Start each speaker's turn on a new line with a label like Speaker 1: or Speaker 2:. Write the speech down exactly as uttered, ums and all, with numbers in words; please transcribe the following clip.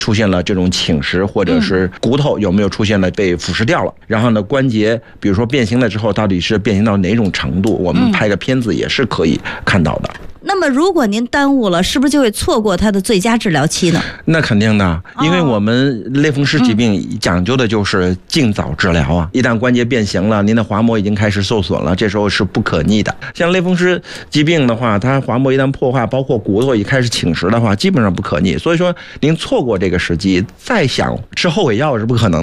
Speaker 1: 出现了这种侵蚀，或者是骨头有没有出现了被腐蚀掉了，然后呢关节比如说变形了之后到底是变形到哪种程度，我们拍个片子也是可以看到的。
Speaker 2: 那么如果您耽误了，是不是就会错过它的最佳治疗期呢？
Speaker 1: 那肯定的，因为我们类风湿疾病讲究的就是尽早治疗啊。一旦关节变形了，您的滑膜已经开始受损了，这时候是不可逆的。像类风湿疾病的话，它滑膜一旦破坏，包括骨头一开始侵蚀的话，基本上不可逆。所以说您错过这个时机，再想吃后悔药是不可能的。